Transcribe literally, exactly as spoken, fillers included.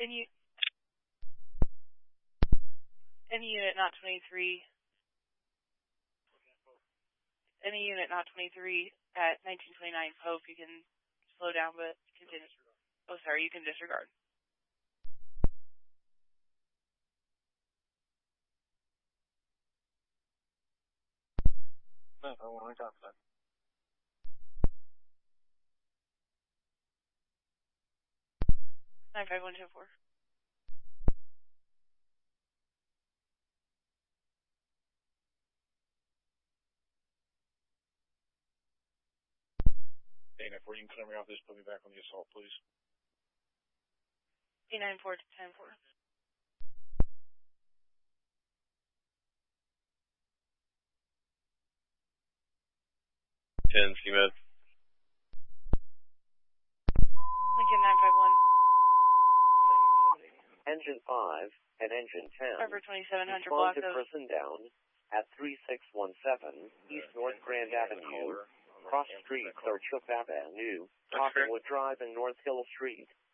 Any, any unit not twenty-three. Any unit not twenty-three at nineteen twenty-nine Pope, you can slow down, but continue. Oh, sorry, you can disregard. No, I want to talk to that. nine five one two four. Dana, before you can clear me off this, put me back on the assault, please. eight nine four to ten four. ten, ski med. Lincoln nine five one. Engine five and Engine ten. Cover twenty-seven hundred Respond block to of... person down at three six one seven East North Grand Avenue, cross street Sarchuk Avenue, Cottonwood Drive and North Hill Street.